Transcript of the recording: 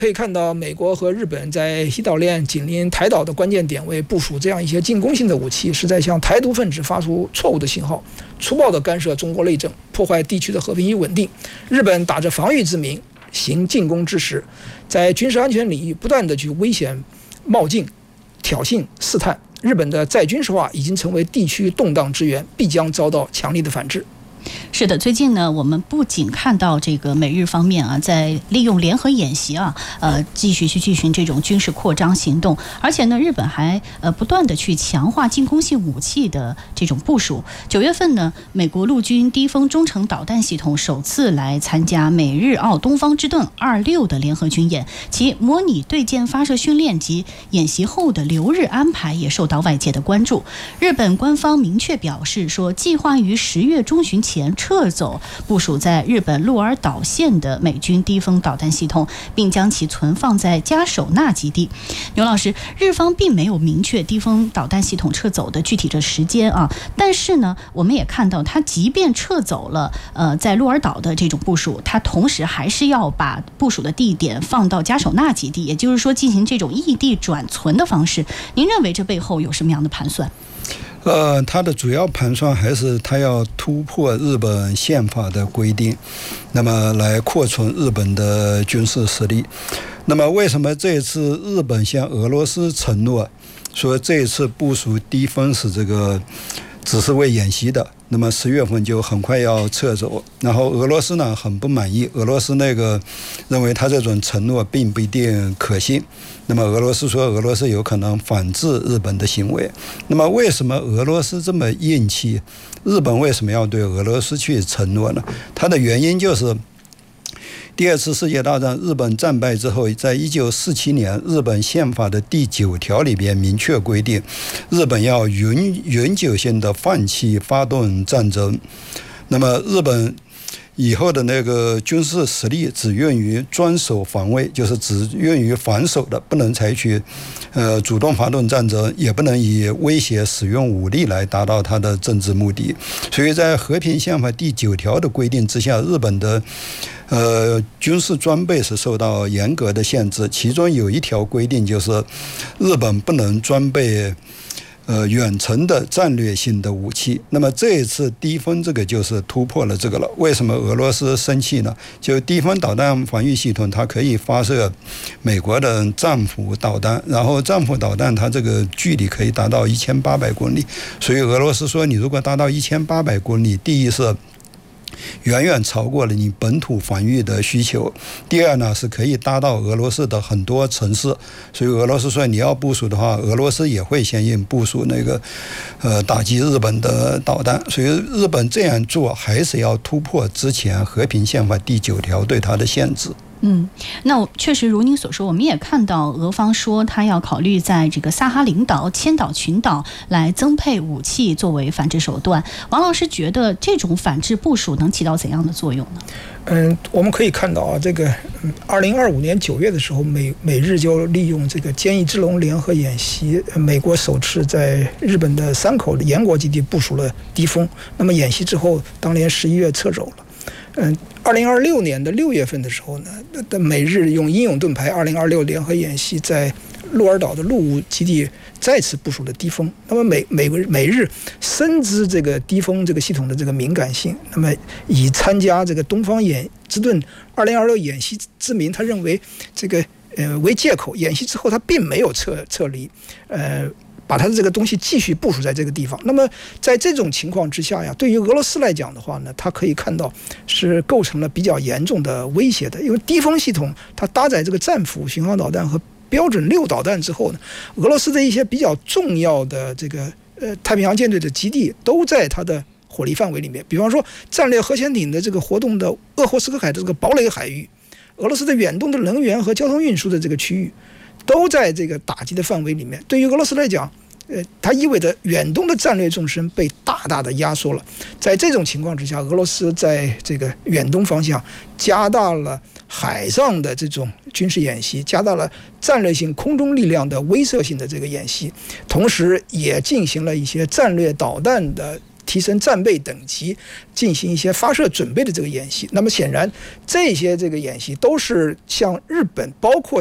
可以看到，美国和日本在西岛链紧邻台岛的关键点位部署这样一些进攻性的武器，是在向台独分子发出错误的信号，粗暴地干涉中国内政，破坏地区的和平与稳定。日本打着防御之名行进攻之时，在军事安全领域不断地去危险冒进、挑衅、试探。日本的再军事化已经成为地区动荡之源，必将遭到强力的反制。 是的，最近呢，我们不仅看到这个美日方面啊，在利用联合演习啊，继续去进行这种军事扩张行动，而且呢，日本还不断的去强化进攻性武器的这种部署。9月份呢，美国陆军低风中程导弹系统首次来参加美日澳东方之盾26的联合军演，其模拟对舰发射训练及演习后的留日安排也受到外界的关注。日本官方明确表示说，计划于10月中旬前撤走部署在日本鹿儿岛县的美军低风导弹系统，并将其存放在嘉手纳基地。牛老师，日方并没有明确低风导弹系统撤走的具体的时间啊，但是呢，我们也看到，它即便撤走了在鹿儿岛的这种部署，它同时还是要把部署的地点放到嘉手纳基地，也就是说进行这种异地转存的方式。您认为这背后有什么样的盘算？ 它的主要盘算还是它要突破日本宪法的规定，那么来扩充日本的军事实力。那么为什么这一次日本向俄罗斯承诺说这一次部署低风是这个只是为演习的，那么10月份就很快要撤走，然后俄罗斯呢很不满意，俄罗斯认为他这种承诺并不一定可信，那么俄罗斯说俄罗斯有可能反制日本的行为。那么为什么俄罗斯这么硬气？日本为什么要对俄罗斯去承诺呢？它的原因就是第2次世界大战日本战败之后，在1947年日本宪法的第9条里边明确规定，日本要永久性的放弃发动战争。那么日本以后的军事实力只用于专守防卫，就是只用于防守的，不能采取主动发动战争，也不能以威胁使用武力来达到它的政治目的。所以在和平宪法第9条的规定之下，日本的军事装备是受到严格的限制，其中有一条规定就是日本不能装备远程的战略性的武器。那么这一次低风这个就是突破了这个了。为什么俄罗斯生气呢？就低风导弹防御系统它可以发射美国的战斧导弹，然后战斧导弹它这个距离可以达到1800公里，所以俄罗斯说你如果达到1800公里，第一是远远超过了你本土防御的需求，第二呢是可以达到俄罗斯的很多城市，所以俄罗斯说你要部署的话，俄罗斯也会相应部署打击日本的导弹。所以日本这样做还是要突破之前和平宪法第9条对它的限制。 那确实如您所说，我们也看到俄方说他要考虑在这个萨哈林岛、千岛群岛来增配武器作为反制手段。王老师觉得这种反制部署能起到怎样的作用呢？ 我们可以看到啊，这个2025年9月的时候，美日就利用这个坚毅之龙联合演习，美国首次在日本的山口的岩国基地部署了低风。那么演习之后，当年11月撤走了。2026年的6月份的时候呢，美日用英勇盾牌2026联合演习在鹿儿岛的陆务基地再次部署了低风。那么美日深知这个低风这个系统的这个敏感性，那么以参加这个东方之盾2026演习之名，他认为这个为借口，演习之后他并没有撤离，把他的这个东西继续部署在这个地方。那么在这种情况之下呀，对于俄罗斯来讲的话呢，它可以看到是构成了比较严重的威胁的。因为低风系统它搭载这个战斧巡航导弹和标准6导弹之后呢，俄罗斯的一些比较重要的这个太平洋舰队的基地都在它的火力范围里面。比方说战略核潜艇的这个活动的鄂霍斯克海的这个堡垒海域，俄罗斯的远东的能源和交通运输的这个区域都在这个打击的范围里面。对于俄罗斯来讲，它意味着远东的战略纵深被大大的压缩了。在这种情况之下，俄罗斯在这个远东方向加大了海上的这种军事演习，加大了战略性空中力量的威慑性的这个演习，同时也进行了一些战略导弹的提升战备等级，进行一些发射准备的这个演习。那么显然，这些这个演习都是向日本，包括